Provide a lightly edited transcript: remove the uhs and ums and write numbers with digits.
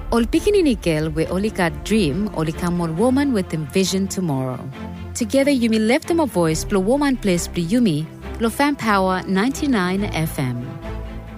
Ol pikininikel we olika dream olika more woman with them vision tomorrow. Together you may lift them a voice, blow woman place, blow yumi, lo fan power 99 FM.